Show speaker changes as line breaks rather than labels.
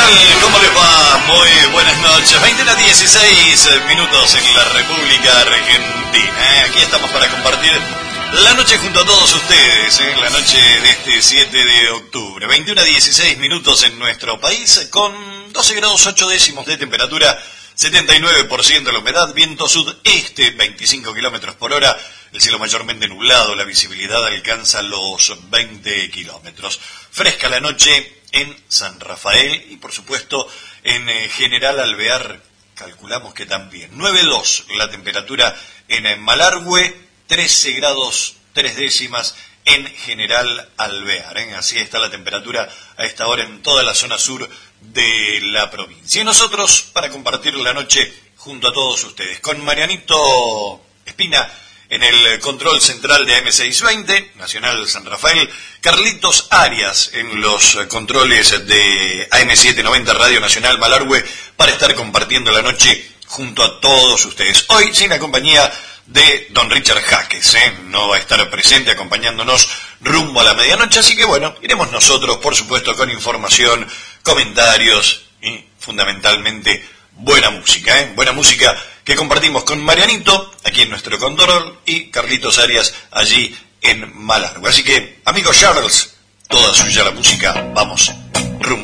tal? ¿Cómo les va? Muy buenas noches. 20:16 minutos en la República Argentina. Aquí estamos para compartir la noche junto a todos ustedes, la noche de este 7 de octubre. 21:16 minutos en nuestro país, con 12 grados 8 décimos de temperatura, 79% la humedad, viento sudeste, 25 kilómetros por hora, el cielo mayormente nublado, la visibilidad alcanza los 20 kilómetros. Fresca la noche en San Rafael y por supuesto en General Alvear, calculamos que también. 9,2 la temperatura en Malargüe, 13 grados 3 décimas en General Alvear. Así está la temperatura a esta hora en toda la zona sur de la provincia. Y nosotros para compartir la noche junto a todos ustedes, con Marianito Espina en el control central de AM620, Nacional San Rafael, Carlitos Arias en los controles de AM790 Radio Nacional Malargüe, para estar compartiendo la noche junto a todos ustedes. Hoy sin la compañía de don Richard Jaques, no va a estar presente acompañándonos rumbo a la medianoche, así que bueno, iremos nosotros, por supuesto, con información, comentarios y fundamentalmente buena música, buena música que compartimos con Marianito aquí en nuestro control y Carlitos Arias allí en Malargüe. Así que, amigo Charles, toda suya la música, vamos.